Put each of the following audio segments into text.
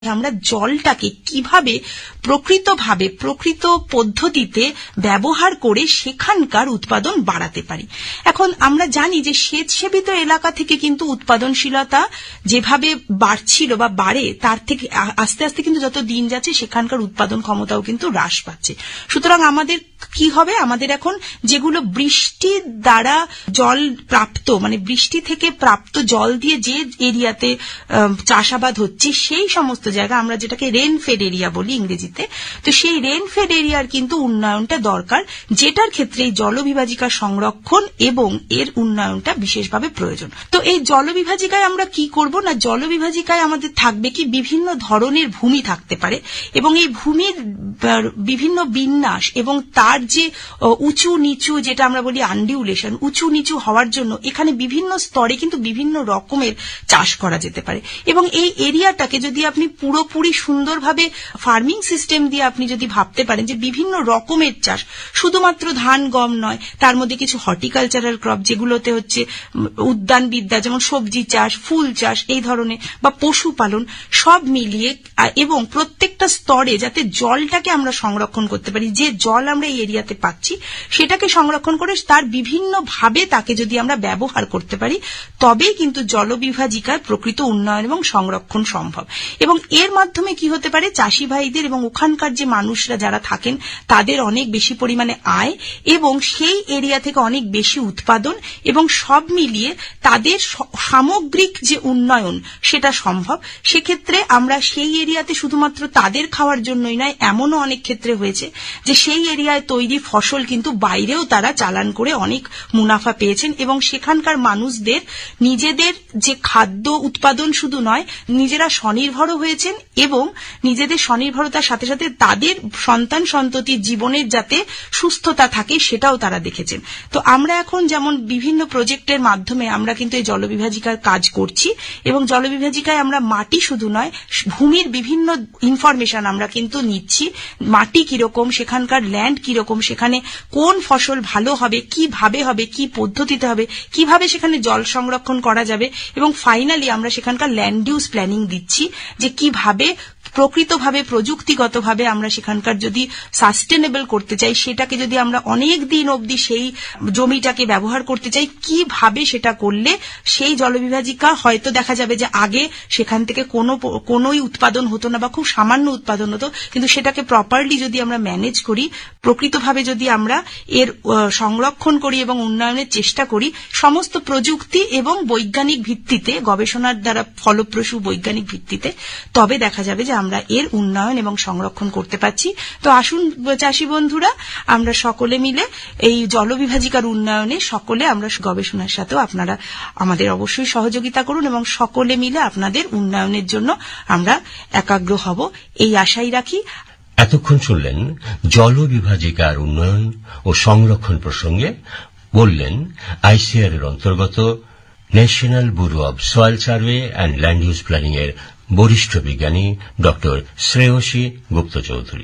আমরা জলটাকে কিভাবে প্রকৃতভাবে প্রকৃত পদ্ধতিতে ব্যবহার করে সেখানকার উৎপাদন বাড়াতে পারি। এখন আমরা জানি যে সেচ সেবিত এলাকা থেকে কিন্তু উৎপাদনশীলতা যেভাবে বাড়ছিল বা বাড়ে তার থেকে আস্তে আস্তে কিন্তু যত দিন যাচ্ছে সেখানকার উৎপাদন ক্ষমতাও কিন্তু হ্রাস পাচ্ছে। সুতরাং আমাদের কি হবে, আমাদের এখন যেগুলো বৃষ্টির দ্বারা জল প্রাপ্ত মানে বৃষ্টি থেকে প্রাপ্ত জল দিয়ে যে এরিয়াতে চাষাবাদ হচ্ছে সেই সমস্ত জায়গা আমরা যেটাকে রেনফেড এরিয়া বলি ইংরেজিতে, তো সেই রেনফেড এরিয়ার কিন্তু উন্নয়নটা দরকার, যেটার ক্ষেত্রে এই জলবিভাজিকা সংরক্ষণ এবং এর উন্নয়নটা বিশেষভাবে প্রয়োজন। তো এই জলবিভাজিকায় আমরা কি করব না, জলবিভাজিকায় আমাদের থাকবে কি বিভিন্ন ধরনের ভূমি থাকতে পারে এবং এই ভূমির বিভিন্ন বিন্যাস এবং তার যে উঁচু নিচু যেটা আমরা বলি আনডিউলেশন, উঁচু নিচু হওয়ার জন্য এখানে বিভিন্ন স্তরে কিন্তু বিভিন্ন রকমের চাষ করা যেতে পারে। এবং এই এরিয়াটাকে যদি আপনি পুরোপুরি সুন্দরভাবে ফার্মিং সিস্টেম দিয়ে আপনি যদি ভাবতে পারেন যে বিভিন্ন রকমের চাষ, শুধুমাত্র ধান গম নয়, তার মধ্যে কিছু হর্টিকালচারাল ক্রপ যেগুলোতে হচ্ছে উদ্যান বিদ্যা যেমন সবজি চাষ, ফুল চাষ এই ধরনের বা পশুপালন সব মিলিয়ে, এবং প্রত্যেকটা স্তরে যাতে জলটাকে আমরা সংরক্ষণ করতে পারি, যে জল আমরা এই এরিয়াতে পাচ্ছি সেটাকে সংরক্ষণ করে তার বিভিন্ন ভাবে তাকে যদি আমরা ব্যবহার করতে পারি তবেই কিন্তু জলবিভাজিকার প্রকৃত উন্নয়ন এবং সংরক্ষণ সম্ভব। এবং এর মাধ্যমে কি হতে পারে, চাষি ভাইদের এবং ওখানকার যে মানুষরা যারা থাকেন তাদের অনেক বেশি পরিমাণে আয় এবং সেই এরিয়া থেকে অনেক বেশি উৎপাদন এবং সব মিলিয়ে তাদের সামগ্রিক যে উন্নয়ন সেটা সম্ভব। সেক্ষেত্রে আমরা সেই এরিয়াতে শুধুমাত্র তাদের খাওয়ার জন্যই নয়, এমনও অনেক ক্ষেত্রে হয়েছে যে সেই এরিয়ায় তৈরি ফসল কিন্তু বাইরেও তারা চালান করে অনেক মুনাফা পেয়েছেন এবং সেখানকার মানুষদের নিজেদের যে খাদ্য উৎপাদন শুধু নয়, নিজেরা স্বনির্ভরও হয়েছেন এবং নিজেদের স্বনির্ভরতার সাথে সাথে তাদের সন্তান সন্ততির জীবনের যাতে সুস্থতা থাকে সেটাও তারা দেখেছেন। তো আমরা এখন যেমন বিভিন্ন প্রজেক্টের মাধ্যমে আমরা কিন্তু এই জলবিভাজিকার কাজ করছি এবং জলবিভাজিকায় আমরা মাটি শুধু নয় ভূমির বিভিন্ন ইনফরমেশন আমরা কিন্তু নিচ্ছি, মাটি কিরকম, সেখানকার ল্যান্ড কিরকম, সেখানে কোন ফসল ভালো হবে, কিভাবে হবে, কি পদ্ধতিতে হবে, কিভাবে সেখানে জল সংরক্ষণ করা যাবে এবং ফাইনালি আমরা সেখানকার ল্যান্ড ইউজ প্ল্যানিং দিচ্ছি যে কিভাবে প্রকৃতভাবে প্রযুক্তিগতভাবে আমরা সেখানকার যদি সাস্টেনেবল করতে চাই, সেটাকে যদি আমরা অনেক দিন অবধি সেই জমিটাকে ব্যবহার করতে চাই, কিভাবে সেটা করলে সেই জলবিভাজিকা হয়তো দেখা যাবে যে আগে সেখান থেকে কোনোই উৎপাদন হতো না বা খুব সামান্য উৎপাদন হতো, কিন্তু সেটাকে প্রপারলি যদি আমরা ম্যানেজ করি, প্রকৃতভাবে যদি আমরা এর সংরক্ষণ করি এবং উন্নয়নের চেষ্টা করি সমস্ত প্রযুক্তি এবং বৈজ্ঞানিক ভিত্তিতে, গবেষণার দ্বারা ফলপ্রসূ বৈজ্ঞানিক ভিত্তিতে, তবে দেখা যাবে যে আমরা এর উন্নয়ন এবং সংরক্ষণ করতে পারছি। তো আসুন চাষী বন্ধুরা, আমরা সকলে মিলে এই জলবিভাজিকার উন্নয়নে সকলে আমরা গবেষণার সাথেও আপনারা আমাদের অবশ্যই সহযোগিতা করুন এবং সকলে মিলে আপনাদের উন্নয়নের জন্য আমরা একাগ্র হব এই আশাই রাখি। এতক্ষণ শুনলেন জলবিভাজিকার উন্নয়ন ও সংরক্ষণ প্রসঙ্গে বললেন আইসিআর এর অন্তর্গত national bureau of soil survey and land use planning এর বরিষ্ঠ বিজ্ঞানী ডক্টর শ্রেয়সী গুপ্ত চৌধুরী।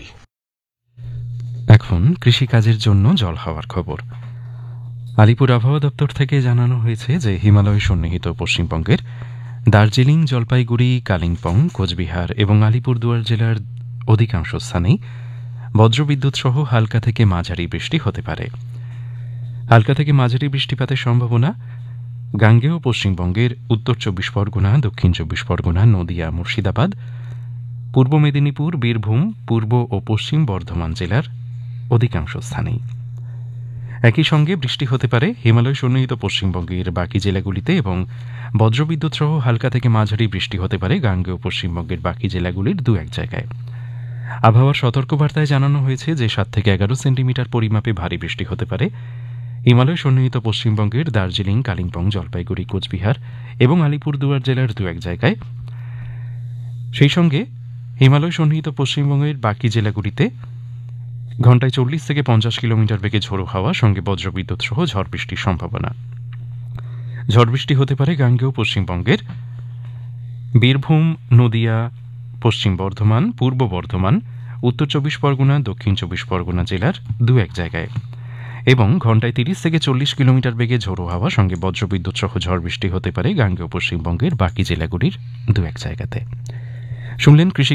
এখন কৃষিকাজের জন্য জল হওয়ার খবর। আলিপুর আবহাওয়া দপ্তর থেকে জানানো হয়েছে যে হিমালয় সন্নিহিত পশ্চিমবঙ্গের দার্জিলিং, জলপাইগুড়ি, কালিম্পং, কোচবিহার এবং আলিপুরদুয়ার জেলার অধিকাংশ স্থানেই বজ্রবিদ্যুৎ সহ হালকা থেকে মাঝারি বৃষ্টি হতে পারে। হালকা থেকে মাঝারি বৃষ্টিপাতের সম্ভাবনা গাঙ্গেয় পশ্চিমবঙ্গের উত্তর 24 পরগনা, দক্ষিণ 24 পরগনা, নদিয়া, মুর্শিদাবাদ, পূর্ব মেদিনীপুর, বীরভূম, পূর্ব ও পশ্চিম বর্ধমান জেলার অধিকাংশ স্থানেই। একই সঙ্গে বৃষ্টি হতে পারে হিমালয় সন্নিহিত পশ্চিমবঙ্গের বাকি জেলাগুলিতে এবং বজ্রবিদ্যুৎ সহ হালকা থেকে মাঝারি বৃষ্টি হতে পারে গাঙ্গেয় পশ্চিমবঙ্গের বাকি জেলাগুলির 2-1 জায়গায়। আবহাওয়ার সতর্কবার্তায় জানানো হয়েছে যে 7 থেকে 11 সেন্টিমিটার পরিমাপে ভারী বৃষ্টি হতে পারে হিমালয় সন্নিহিত পশ্চিমবঙ্গের দার্জিলিং, কালিম্পং, জলপাইগুড়ি, কোচবিহার এবং আলিপুরদুয়ার জেলার 2-1 জায়গায়। সেই সঙ্গে হিমালয় সন্নিহিত পশ্চিমবঙ্গের বাকি জেলাগুলিতে ঘণ্টায় 40 থেকে 50 কিলোমিটার বেগে ঝোড়ো হাওয়া সঙ্গে বজ্রবিদ্যুৎ সহ ঝড় বৃষ্টির সম্ভাবনা। ঝড় বৃষ্টি হতে পারে গাঙ্গেয় পশ্চিমবঙ্গের বীরভূম, নদিয়া, পশ্চিম বর্ধমান, পূর্ব বর্ধমান, উত্তর 24 পরগনা, দক্ষিণ 24 পরগনা জেলার 2-1 জায়গায় এবং ঘণ্টায় 30 থেকে 40 কিলোমিটার বেগে ঝোড়ো হাওয়া সঙ্গে বজ্রবিদ্যুৎ সহ ঝড় বৃষ্টি হতে পারে গাঙ্গেয় পশ্চিমবঙ্গের বাকি জেলাগুলির 2-1 জায়গাতে। শুনলেন কৃষি